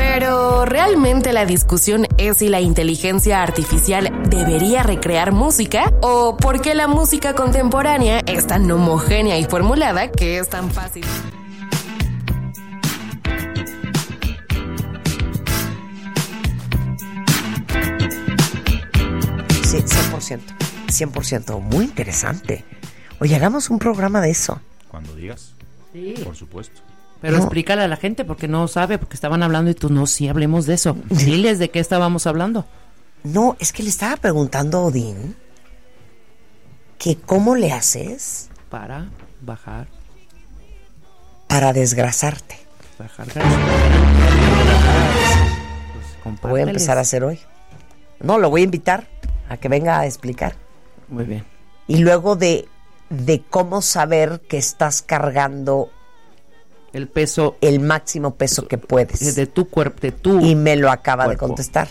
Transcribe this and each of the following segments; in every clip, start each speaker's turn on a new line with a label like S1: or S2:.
S1: Pero ¿realmente la discusión es si la inteligencia artificial debería recrear música? ¿O por qué la música contemporánea es tan homogénea y formulada que es tan fácil?
S2: Sí, 100%. Muy interesante. Oye, hagamos un programa de eso.
S3: Cuando digas.
S4: Sí.
S3: Por supuesto.
S4: Pero explícale a la gente porque no sabe, porque estaban hablando y tú no, sí, hablemos de eso. Diles de qué estábamos hablando.
S2: No, es que le estaba preguntando a Odín que cómo le haces
S4: Para bajar.
S2: para desgrasarte.
S4: Bajar.
S2: Lo voy a empezar a hacer hoy. No, lo voy a invitar a que venga a explicar.
S4: Muy bien.
S2: Y luego de cómo saber que estás cargando
S4: El peso
S2: el máximo peso que puedes.
S4: de tu cuerpo, de tu
S2: Y me lo acaba
S4: cuerpo.
S2: de contestar.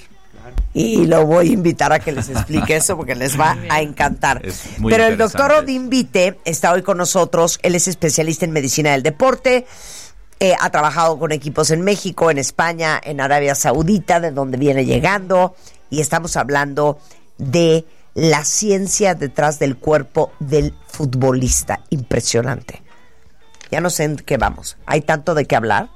S2: Y lo voy a invitar a que les explique eso porque les va a encantar.
S3: Es muy
S2: Pero el
S3: interesante.
S2: doctor Odín Vite está hoy con nosotros. Él es especialista en medicina del deporte. Ha trabajado con equipos en México, en España, en Arabia Saudita, de donde viene llegando. Y estamos hablando de la ciencia detrás del cuerpo del futbolista. Impresionante. Ya no sé en qué vamos. Hay tanto de qué hablar.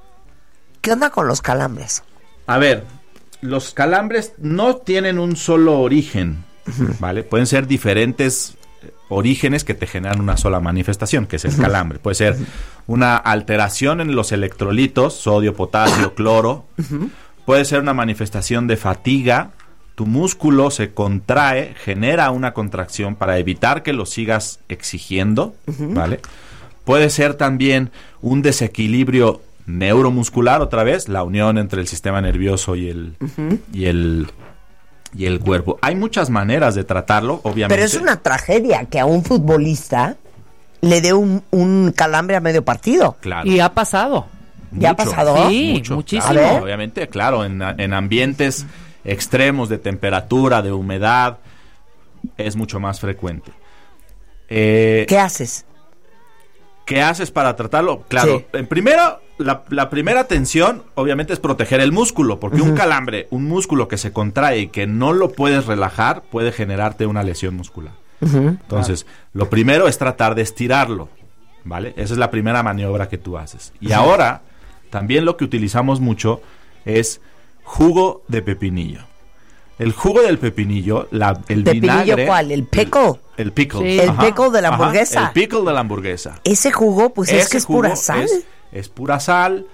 S2: ¿Qué onda con los calambres?
S3: A ver, los calambres no tienen un solo origen, ¿vale? Pueden ser diferentes orígenes que te generan una sola manifestación, que es el calambre. Puede ser una alteración en los electrolitos, sodio, potasio, cloro. Puede ser una manifestación de fatiga. Tu músculo se contrae, genera una contracción para evitar que lo sigas exigiendo, ¿vale? Puede ser también un desequilibrio neuromuscular, otra vez, la unión entre el sistema nervioso y el cuerpo. Hay muchas maneras de tratarlo, obviamente.
S2: Pero es una tragedia que a un futbolista le dé un calambre a medio partido.
S3: Claro.
S4: Y ha pasado.
S2: ¿Ya ha pasado?
S4: Sí,
S3: Mucho,
S4: muchísimo.
S3: claro,
S2: A ver.
S3: obviamente, claro, en ambientes extremos de temperatura, de humedad, es mucho más frecuente.
S2: ¿Qué haces?
S3: ¿Qué haces para tratarlo? Claro,
S2: Sí.
S3: en primero, la primera atención, obviamente, es proteger el músculo, porque un calambre, un músculo que se contrae y que no lo puedes relajar, puede generarte una lesión muscular. Entonces, lo primero es tratar de estirarlo, ¿vale? Esa es la primera maniobra que tú haces. Y ahora, también lo que utilizamos mucho es jugo de pepinillo. El jugo del pepinillo, el
S2: ¿Pepinillo
S3: vinagre...
S2: cuál? ¿El pickle?
S3: El pickle.
S4: Sí.
S2: El pickle de la hamburguesa.
S3: El pickle de la hamburguesa.
S2: Ese jugo, pues es
S3: Ese
S2: que es
S3: jugo
S2: pura sal.
S3: Es pura sal,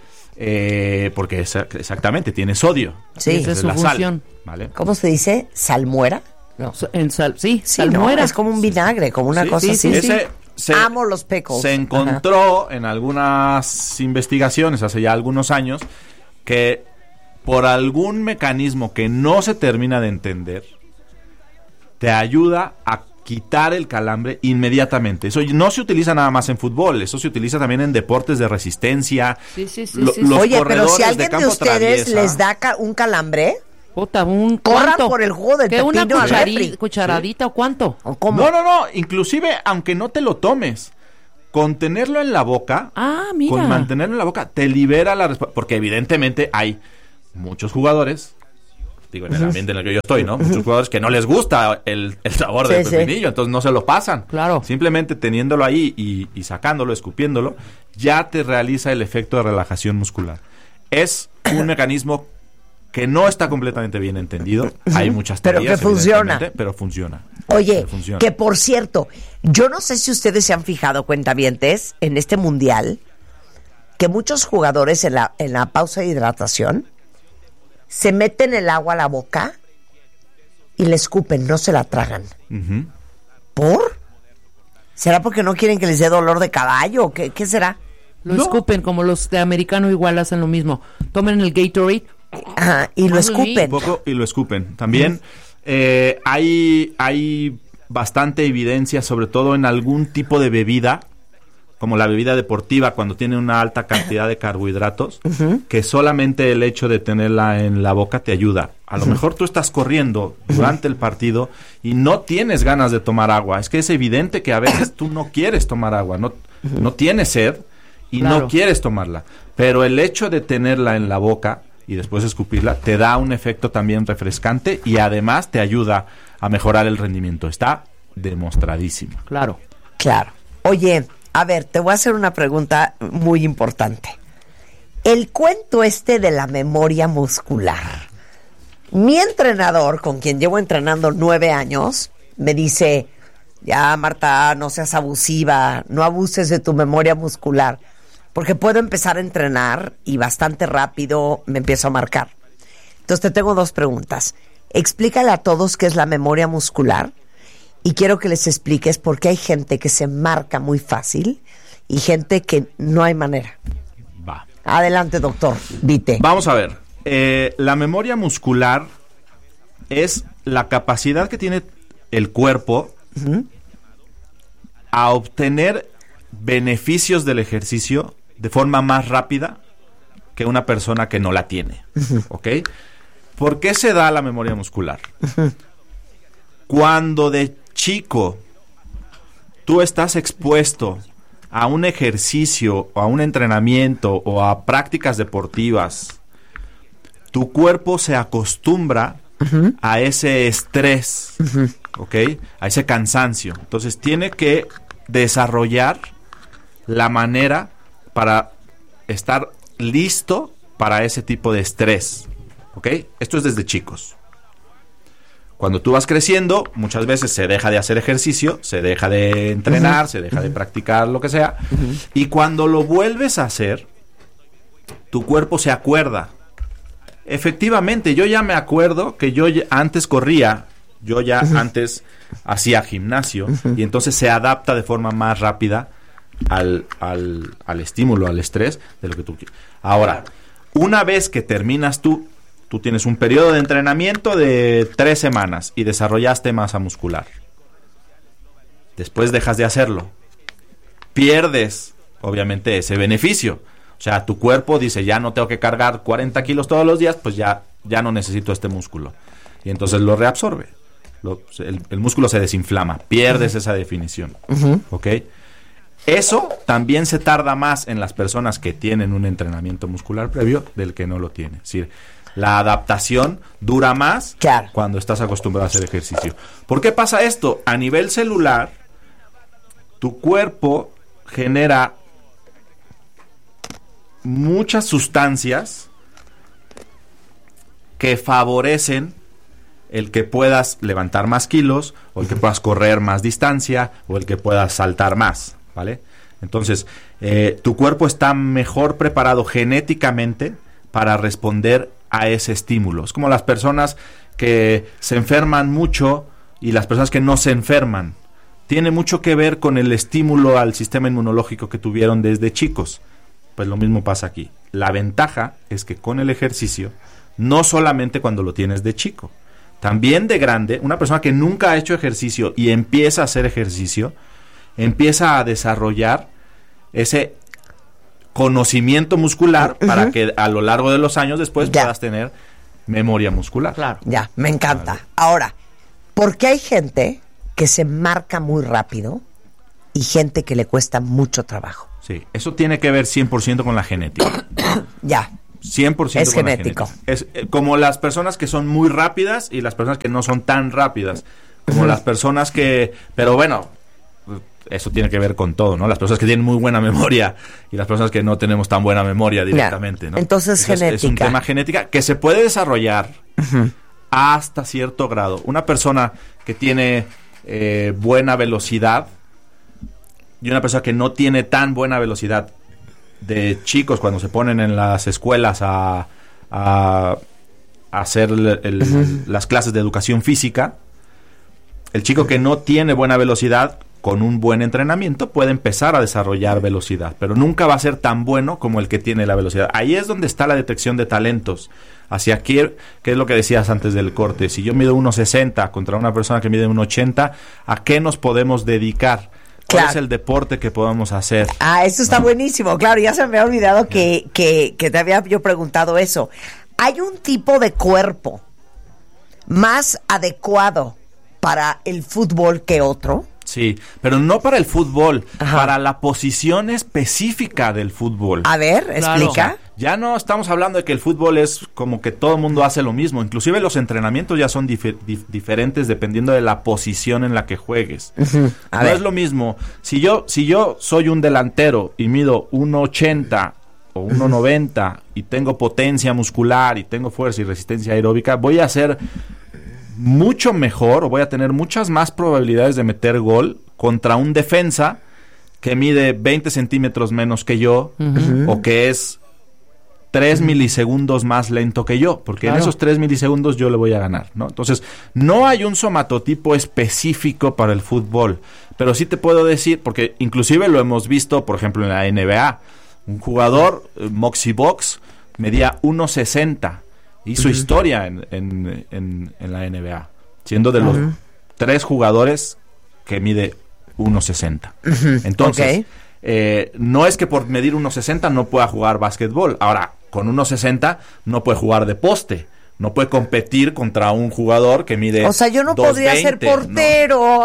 S3: porque exactamente tiene sodio.
S2: Sí.
S4: Esa es su
S3: la sal,
S4: función.
S3: ¿vale?
S2: ¿Cómo se dice? ¿Salmuera? No.
S4: En sal, sí,
S2: Sí, ¿no?
S4: salmuera.
S2: Es como un vinagre, como una
S3: Sí,
S2: cosa
S4: sí,
S2: así.
S4: sí.
S3: Ese
S2: Amo los pickles.
S3: se encontró en algunas investigaciones hace ya algunos años que por algún mecanismo que no se termina de entender, te ayuda a quitar el calambre inmediatamente. Eso no se utiliza nada más en fútbol, eso se utiliza también en deportes de resistencia.
S4: Sí.
S3: Los
S2: Oye, pero
S3: corredores
S2: si alguien de
S3: campo
S2: ustedes
S3: traviesa,
S2: les da un calambre,
S4: Puta, un
S2: corran
S4: ¿cuánto?
S2: por el jugo del
S4: ¿Qué, una
S2: pepino al refri.
S4: cucharadita o cuánto?
S2: ¿O cómo?
S3: No, inclusive aunque no te lo tomes, con tenerlo en la boca,
S4: Ah, mira.
S3: con mantenerlo en la boca, te libera la respuesta, porque evidentemente hay muchos jugadores, digo, en el ambiente en el que yo estoy, ¿no? Muchos jugadores que no les gusta el sabor del
S2: Sí,
S3: pepinillo, entonces no se lo pasan.
S4: Claro.
S3: Simplemente teniéndolo ahí y sacándolo, escupiéndolo, ya te realiza el efecto de relajación muscular. Es un mecanismo que no está completamente bien entendido. Hay muchas
S2: Pero
S3: teorías,
S2: que funciona.
S3: evidentemente, pero funciona.
S2: Oye,
S3: Funciona.
S2: que por cierto, yo no sé si ustedes se han fijado, cuentavientes, en este mundial, que muchos jugadores en la pausa de hidratación se meten el agua a la boca y le escupen, no se la tragan.
S3: Ujú.
S2: ¿Por? ¿Será porque no quieren que les dé dolor de caballo? ¿O qué será?
S4: Lo
S3: No.
S4: escupen, como los de americano igual hacen lo mismo. Tomen el Gatorade.
S2: Ajá, y lo
S4: Ah,
S2: escupen.
S3: Un poco y lo escupen. También hay bastante evidencia, sobre todo en algún tipo de bebida, como la bebida deportiva, cuando tiene una alta cantidad de carbohidratos, que solamente el hecho de tenerla en la boca te ayuda. A lo mejor tú estás corriendo durante el partido y no tienes ganas de tomar agua. Es que es evidente que a veces tú no quieres tomar agua, no tienes sed y
S4: Claro.
S3: no quieres tomarla. Pero el hecho de tenerla en la boca y después escupirla, te da un efecto también refrescante y además te ayuda a mejorar el rendimiento. Está demostradísimo.
S4: Claro.
S2: Claro. Oye, a ver, te voy a hacer una pregunta muy importante. El cuento de la memoria muscular. Mi entrenador, con quien llevo entrenando 9 años, me dice, ya Marta, no seas abusiva, no abuses de tu memoria muscular, porque puedo empezar a entrenar y bastante rápido me empiezo a marcar. Entonces te tengo 2 preguntas. Explícale a todos qué es la memoria muscular y quiero que les expliques por qué hay gente que se marca muy fácil y gente que no hay manera.
S3: Va.
S2: Adelante, doctor, dite.
S3: Vamos a ver. La memoria muscular es la capacidad que tiene el cuerpo a obtener beneficios del ejercicio de forma más rápida que una persona que no la tiene. ¿Ok? ¿Por qué se da la memoria muscular? Cuando de chico tú estás expuesto a un ejercicio o a un entrenamiento o a prácticas deportivas, tu cuerpo se acostumbra a ese estrés, ¿ok? A ese cansancio. Entonces tiene que desarrollar la manera para estar listo para ese tipo de estrés, ¿ok? Esto es desde chicos. Cuando tú vas creciendo, muchas veces se deja de hacer ejercicio, se deja de entrenar, se deja de practicar lo que sea, y cuando lo vuelves a hacer, tu cuerpo se acuerda. Efectivamente, yo ya me acuerdo que yo antes corría, yo ya antes hacía gimnasio, y entonces se adapta de forma más rápida al estímulo, al estrés de lo que tú quieres. Ahora, una vez que terminas tú tienes un periodo de entrenamiento de 3 semanas y desarrollaste masa muscular. Después dejas de hacerlo. Pierdes, obviamente, ese beneficio. O sea, tu cuerpo dice, ya no tengo que cargar 40 kilos todos los días, pues ya no necesito este músculo. Y entonces lo reabsorbe. El músculo se desinflama. Pierdes esa definición. ¿Ok? Eso también se tarda más en las personas que tienen un entrenamiento muscular previo del que no lo tiene. Es decir, la adaptación dura más cuando estás acostumbrado a hacer ejercicio. ¿Por qué pasa esto? A nivel celular, tu cuerpo genera muchas sustancias que favorecen el que puedas levantar más kilos, o el que puedas correr más distancia, o el que puedas saltar más, ¿vale? Entonces, tu cuerpo está mejor preparado genéticamente para responder a ese estímulo. Es como las personas que se enferman mucho y las personas que no se enferman. Tiene mucho que ver con el estímulo al sistema inmunológico que tuvieron desde chicos. Pues lo mismo pasa aquí. La ventaja es que con el ejercicio, no solamente cuando lo tienes de chico, también de grande, una persona que nunca ha hecho ejercicio y empieza a hacer ejercicio, empieza a desarrollar ese conocimiento muscular para que a lo largo de los años después puedas tener memoria muscular.
S4: Claro.
S2: Ya, me encanta. Ahora, ¿por qué hay gente que se marca muy rápido y gente que le cuesta mucho trabajo?
S3: Sí, eso tiene que ver 100% con la genética.
S2: Ya.
S3: 100%
S2: es
S3: con
S2: genético.
S3: La genética. Es como las personas que son muy rápidas y las personas que no son tan rápidas. Como las personas que... Pero bueno, eso tiene que ver con todo, ¿no? Las personas que tienen muy buena memoria y las personas que no tenemos tan buena memoria directamente, ¿no?
S2: Entonces, genética.
S3: Es un tema genética que se puede desarrollar hasta cierto grado. Una persona que tiene buena velocidad y una persona que no tiene tan buena velocidad, de chicos cuando se ponen en las escuelas a hacer las clases de educación física, el chico que no tiene buena velocidad, con un buen entrenamiento puede empezar a desarrollar velocidad, pero nunca va a ser tan bueno como el que tiene la velocidad. Ahí es donde está la detección de talentos. Hacia aquí, que es lo que decías antes del corte, si yo mido 1.60 contra una persona que mide 1.80, ¿a qué nos podemos dedicar? ¿Cuál es el deporte que podemos hacer?
S2: Ah, eso está buenísimo. Claro, ya se me había olvidado que te había yo preguntado eso. ¿Hay un tipo de cuerpo más adecuado para el fútbol que otro?
S3: Sí, pero no para el fútbol,
S2: Ajá.
S3: para la posición específica del fútbol.
S2: A ver,
S4: Claro.
S2: explica.
S3: Ya no estamos hablando de que el fútbol es como que todo el mundo hace lo mismo. Inclusive los entrenamientos ya son diferentes dependiendo de la posición en la que juegues.
S2: A
S3: No
S2: ver.
S3: es lo mismo. Si yo soy un delantero y mido 1.80 o 1.90 y tengo potencia muscular y tengo fuerza y resistencia aeróbica, voy a ser mucho mejor o voy a tener muchas más probabilidades de meter gol contra un defensa que mide 20 centímetros menos que yo o que es 3 milisegundos más lento que yo, porque
S4: Claro.
S3: en esos 3 milisegundos yo le voy a ganar, ¿no? Entonces, no hay un somatotipo específico para el fútbol, pero sí te puedo decir, porque inclusive lo hemos visto, por ejemplo, en la NBA, un jugador, Moxie Box, medía 1.60, hizo historia en la NBA, siendo de los 3 jugadores que mide 1.60. Entonces,
S2: Ok.
S3: no es que por medir 1.60 no pueda jugar básquetbol. Ahora, con 1.60 no puede jugar de poste. No puede competir contra un jugador que mide
S2: O sea, yo no podría ser
S3: 2.20, ¿no?
S2: portero.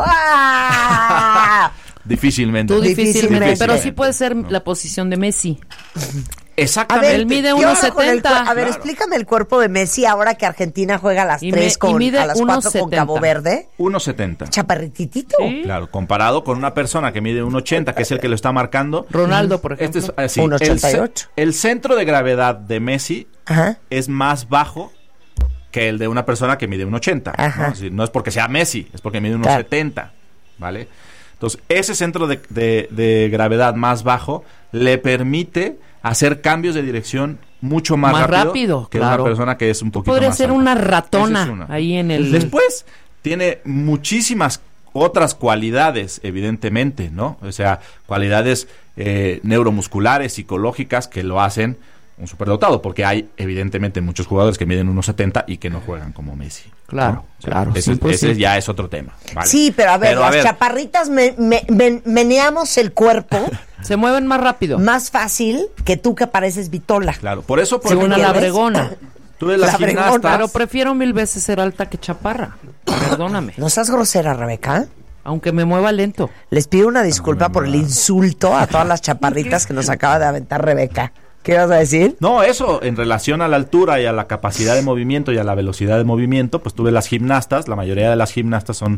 S2: ¡Ah!
S3: Difícilmente.
S4: Tú
S2: Difícilmente.
S4: difícilmente, pero sí
S3: Difícilmente.
S4: puede ser la posición de Messi.
S2: A
S3: Exactamente.
S2: ver,
S4: Él mide
S2: ¿qué onda con el
S4: 1.70?
S2: a ver,
S3: Claro.
S2: explícame el cuerpo de Messi ahora que Argentina juega a las
S4: Y
S2: 3
S4: y mide
S2: a las 4 con
S4: 1.70.
S2: Cabo Verde.
S3: 1.70.
S2: Chaparrititito.
S4: Sí.
S3: Claro, comparado con una persona que mide 1.80, que es el que lo está marcando.
S4: Ronaldo, por
S3: Este
S4: ejemplo.
S3: es así.
S2: 1.88.
S3: El centro de gravedad de Messi
S2: Ajá.
S3: es más bajo que el de una persona que mide 1.80.
S2: Ajá.
S3: ¿no? No es porque sea Messi, es porque mide
S2: Claro.
S3: 1.70. ¿Vale? Entonces, ese centro de gravedad más bajo le permite hacer cambios de dirección mucho más,
S4: Más
S3: rápido
S4: rápido,
S3: que
S4: claro.
S3: una persona que es un poquito
S4: Podría
S3: más
S4: ser
S3: alta.
S4: una ratona
S3: Esa es una.
S4: ahí en el...
S3: Después, tiene muchísimas otras cualidades, evidentemente, ¿no? O sea, cualidades neuromusculares, psicológicas, que lo hacen un superdotado, porque hay, evidentemente, muchos jugadores que miden 1.70 y que no juegan como Messi.
S4: Claro,
S3: ¿no? O sea,
S4: claro,
S3: Ese
S4: 100%.
S3: ya es otro tema. ¿vale?
S2: Sí, pero a ver, las chaparritas meneamos el cuerpo
S4: Se mueven más rápido.
S2: más fácil que tú que pareces Vitola.
S3: Claro, por eso, por
S4: Según a
S3: ejemplo,
S4: la Bregona.
S3: tú ves las
S2: La Bregona.
S3: gimnastas.
S4: Pero prefiero 1000 veces ser alta que chaparra. Perdóname.
S2: No seas grosera, Rebeca.
S4: Aunque me mueva lento.
S2: Les pido una disculpa por el insulto a todas las chaparritas que nos acaba de aventar Rebeca. ¿Qué vas a decir?
S3: No, eso, en relación a la altura y a la capacidad de movimiento y a la velocidad de movimiento, pues tú ves las gimnastas, la mayoría de las gimnastas son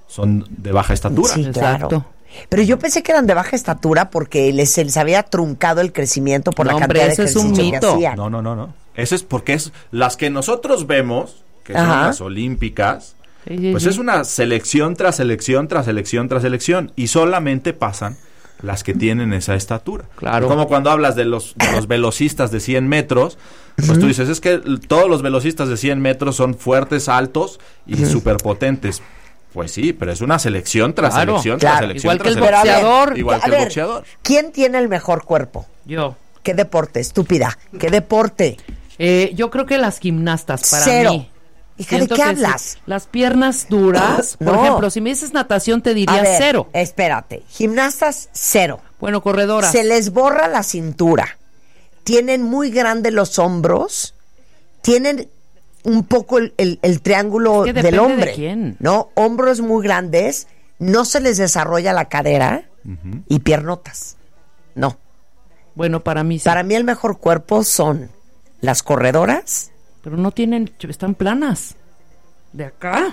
S3: de baja estatura.
S2: Sí,
S4: Exacto.
S2: claro. Pero yo pensé que eran de baja estatura porque se les había truncado el crecimiento por
S4: No,
S2: la
S4: hombre,
S2: cantidad de
S4: ese es un
S2: ejercicio que
S4: mito.
S2: hacían.
S3: No. Eso es porque es las que nosotros vemos, que son
S2: Ajá.
S3: las olímpicas,
S4: Sí,
S3: pues
S4: sí.
S3: es una selección tras selección tras selección tras selección y solamente pasan las que tienen esa estatura.
S4: Claro.
S3: Es como cuando hablas de los velocistas de 100 metros, pues tú dices, es que todos los velocistas de 100 metros son fuertes, altos y superpotentes. Pues sí, pero es una selección tras
S4: Claro,
S3: selección
S2: claro.
S3: tras selección.
S4: Igual que
S3: tras
S4: el
S3: selección.
S4: boxeador.
S3: Igual
S2: A
S3: que el
S2: ver,
S3: boxeador.
S2: ¿Quién tiene el mejor cuerpo?
S4: Yo.
S2: ¿Qué deporte? Estúpida. ¿Qué deporte?
S4: Yo creo que las gimnastas, para
S2: Cero.
S4: mí.
S2: Hija, ¿de
S4: Siento
S2: qué
S4: que
S2: hablas?
S4: sí. Las piernas duras, por
S2: No.
S4: ejemplo, si me dices natación te diría
S2: A ver,
S4: 0.
S2: espérate. Gimnastas, 0.
S4: Bueno, corredoras.
S2: Se les borra la cintura. Tienen muy grandes los hombros. Tienen un poco el triángulo
S4: Es que
S2: del
S4: depende de
S2: hombre.
S4: quién.
S2: ¿No? Hombros muy grandes. No se les desarrolla la cadera. Y piernotas. No.
S4: Bueno, para mí sí.
S2: Para mí el mejor cuerpo son las corredoras.
S4: Pero no tienen, están planas. ¿De acá?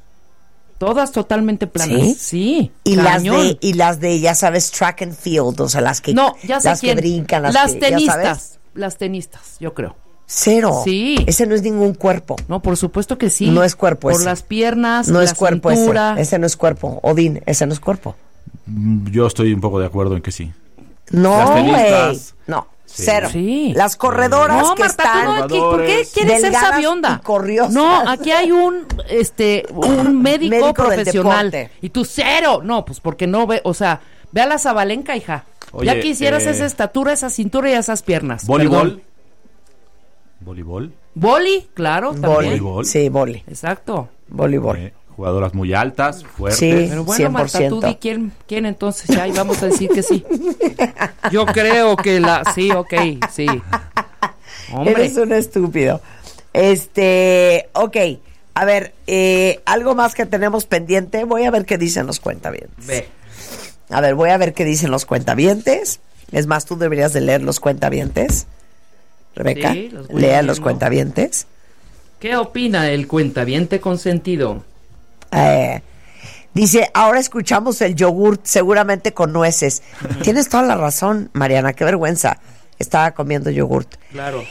S4: Todas totalmente planas.
S2: ¿Sí?
S4: Sí.
S2: Y
S4: cañón.
S2: las de, ya sabes, track and field. O sea, las que,
S4: No, ya sé
S2: las
S4: quién.
S2: que brincan.
S4: Las
S2: que, ya sabes.
S4: tenistas. Las tenistas, yo creo.
S2: 0.
S4: Sí.
S2: Ese no es ningún cuerpo.
S4: No, por supuesto que sí.
S2: No es cuerpo
S4: Por
S2: ese.
S4: las piernas,
S2: No
S4: la
S2: es cuerpo
S4: cintura.
S2: ese. Ese no es cuerpo. Odín, ese no es cuerpo.
S3: Yo estoy un poco de acuerdo en que sí.
S2: No,
S3: Las
S2: güey.
S3: tenistas.
S2: No,
S3: Sí.
S2: 0.
S4: Sí.
S2: Las corredoras
S4: No,
S2: que
S4: Marta,
S2: están...
S4: tú no, aquí, ¿por qué
S3: Jugadores
S4: quieres ser
S2: delgadas
S4: sabionda?
S2: y corriosas.
S4: No, aquí hay un médico
S2: Médico del
S4: profesional.
S2: deporte.
S4: Y tú 0. No, pues porque no ve, o sea, ve a la Zabalenka, hija.
S3: Oye,
S4: ya quisieras esa estatura, esa cintura y esas piernas.
S3: ¿Voleibol?
S4: Perdón.
S3: ¿Voleibol?
S4: Boli, claro, también.
S3: Voleibol.
S2: Sí, voli.
S4: Exacto.
S2: Voleibol.
S3: Jugadoras muy altas, fuertes.
S2: Sí.
S4: Pero bueno, Marta,
S2: 100%.
S4: tú di quién entonces ya, y vamos a decir que sí. Yo creo que sí, ok, sí. Hombre.
S2: Eres un estúpido. Ok. A ver, algo más que tenemos pendiente. Voy a ver qué dicen los cuentavientes.
S4: Ve.
S2: A ver, voy a ver qué dicen los cuentavientes. Es más, tú deberías de leer los cuentavientes. Rebeca,
S4: Sí, los voy
S2: lea
S4: leyendo.
S2: los cuentavientes.
S4: ¿Qué opina el cuentaviente consentido?
S2: Dice, ahora escuchamos el yogurt, seguramente con nueces. Tienes toda la razón, Mariana, qué vergüenza. Estaba comiendo yogurt.
S4: Claro.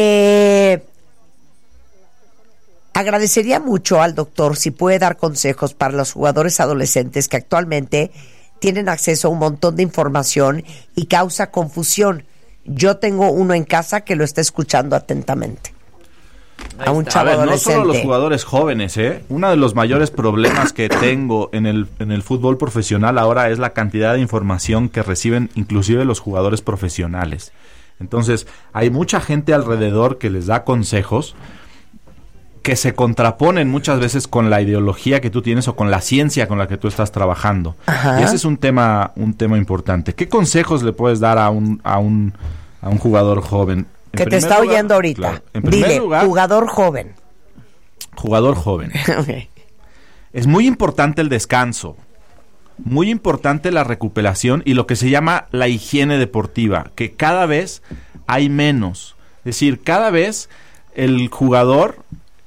S2: Agradecería mucho al doctor si puede dar consejos para los jugadores adolescentes que actualmente tienen acceso a un montón de información y causa confusión. Yo tengo uno en casa que lo está escuchando atentamente. A un
S4: está.
S2: chavo
S3: A ver, no
S2: adolescente.
S3: solo los jugadores jóvenes, ¿eh? Uno de los mayores problemas que tengo en el fútbol profesional ahora es la cantidad de información que reciben inclusive los jugadores profesionales. Entonces, hay mucha gente alrededor que les da consejos que se contraponen muchas veces con la ideología que tú tienes o con la ciencia con la que tú estás trabajando.
S2: Ajá.
S3: Y ese es un tema importante. ¿Qué consejos le puedes dar a un jugador joven? En
S2: Que te
S3: primer
S2: está
S3: lugar,
S2: oyendo ahorita.
S3: claro, en primer
S2: Dile,
S3: lugar,
S2: jugador joven.
S3: jugador joven. Es muy importante el descanso, muy importante la recuperación y lo que se llama la higiene deportiva, que cada vez hay menos. Es decir, cada vez el jugador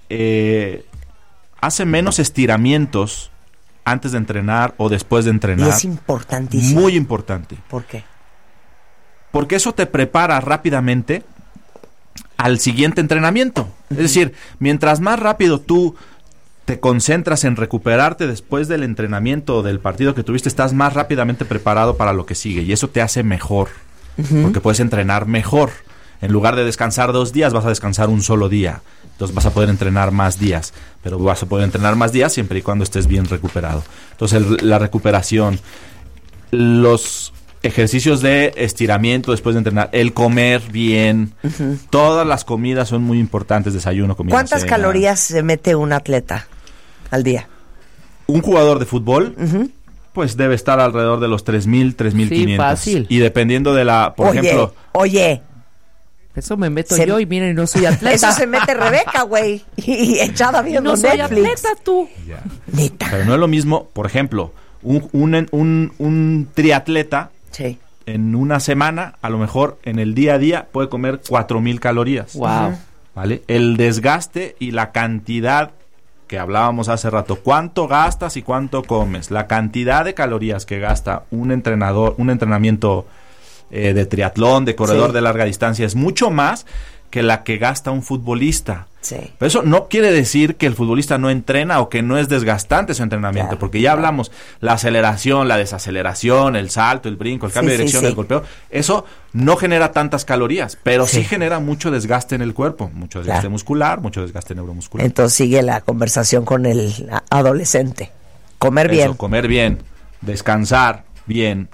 S3: hace menos estiramientos antes de entrenar o después de
S2: Y
S3: entrenar.
S2: es importantísimo.
S3: Muy importante.
S2: ¿Por qué?
S3: Porque eso te prepara rápidamente al siguiente entrenamiento. Es decir, mientras más rápido tú te concentras en recuperarte después del entrenamiento o del partido que tuviste, estás más rápidamente preparado para lo que sigue. Y eso te hace mejor, porque puedes entrenar mejor. En lugar de descansar 2 días, vas a descansar un solo día. Entonces vas a poder entrenar más días. Pero vas a poder entrenar más días siempre y cuando estés bien recuperado. Entonces la recuperación, los ejercicios de estiramiento después de entrenar, el comer bien, todas las comidas son muy importantes, desayuno, comida,
S2: ¿Cuántas
S3: cena.
S2: calorías se mete un atleta al día?
S3: Un jugador de fútbol, pues debe estar alrededor de los 3,000, 3,500.
S4: Sí, fácil.
S3: Y dependiendo de la, por ejemplo,
S2: Oye,
S4: Eso me meto
S2: Se-
S4: yo y miren, no soy atleta.
S2: eso se mete Rebeca, güey. Y echada viendo
S4: no soy
S2: Netflix.
S4: atleta tú.
S3: ya.
S2: Neta.
S3: Pero no es lo mismo, por ejemplo, un triatleta
S2: Sí.
S3: en una semana, a lo mejor en el día a día puede comer 4,000 calorías.
S4: Wow.
S3: ¿Vale? El desgaste y la cantidad que hablábamos hace rato, cuánto gastas y cuánto comes, la cantidad de calorías que gasta un entrenador, un entrenamiento de triatlón, de corredor
S2: Sí.
S3: de larga distancia, es mucho más que la que gasta un futbolista.
S2: Sí.
S3: Pero eso no quiere decir que el futbolista no entrena o que no es desgastante su entrenamiento,
S2: Claro,
S3: porque ya hablamos, la aceleración, la desaceleración, el salto, el brinco, el cambio
S2: Sí,
S3: de dirección,
S2: sí, sí.
S3: el golpeo, eso no genera tantas calorías, pero sí
S2: Sí.
S3: genera mucho desgaste en el cuerpo, mucho desgaste
S2: Claro.
S3: muscular, mucho desgaste neuromuscular.
S2: Entonces sigue la conversación con el adolescente. Comer
S3: Eso,
S2: bien.
S3: comer bien, descansar bien.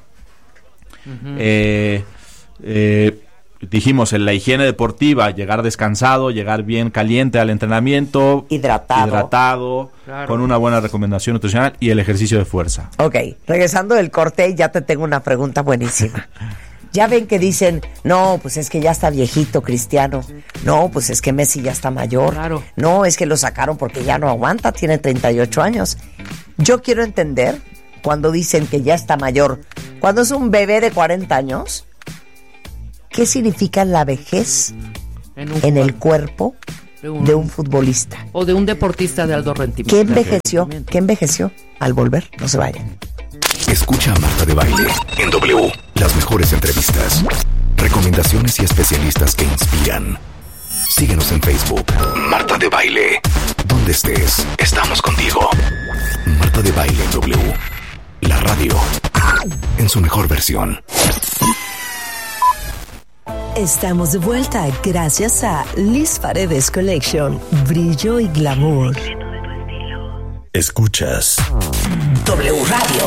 S3: Dijimos, en la higiene deportiva, llegar descansado, llegar bien caliente al entrenamiento,
S2: Hidratado.
S4: Claro.
S3: con una buena recomendación nutricional y el ejercicio de fuerza.
S2: Ok, regresando del corte, ya te tengo una pregunta buenísima. Ya ven que dicen, no, pues es que ya está viejito Cristiano. No, pues es que Messi ya está mayor.
S4: Claro.
S2: No, es que lo sacaron porque ya no aguanta, tiene 38 años. Yo quiero entender, cuando dicen que ya está mayor, cuando es un bebé de 40 años, ¿qué significa la vejez en el cuerpo de un futbolista?
S4: O de un deportista de alto rendimiento.
S2: ¿Qué envejeció? ¿Qué envejeció? Al volver, no se vayan.
S5: Escucha a Marta de Baile en W. Las mejores entrevistas, recomendaciones y especialistas que inspiran. Síguenos en Facebook. Marta de Baile. Donde estés, estamos contigo. Marta de Baile en W. La radio en su mejor versión.
S6: Estamos de vuelta gracias a Liz Paredes Collection. Brillo y glamour.
S5: Escuchas
S2: W Radio.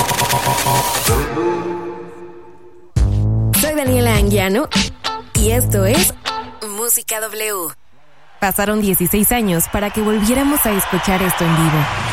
S1: Soy Daniela Anguiano y esto es Música W. Pasaron 16 años para que volviéramos a escuchar esto en vivo.